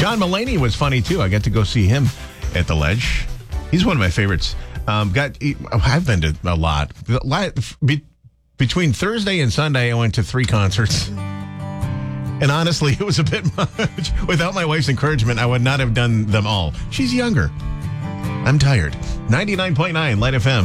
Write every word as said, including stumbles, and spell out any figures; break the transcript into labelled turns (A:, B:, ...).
A: John Mulaney was funny, too. I got to go see him at the Ledge. He's one of my favorites. Um, got I've been to a lot. Be, between Thursday and Sunday, I went to three concerts. And honestly, it was a bit much. Without my wife's encouragement, I would not have done them all. She's younger. I'm tired. ninety-nine point nine Light F M.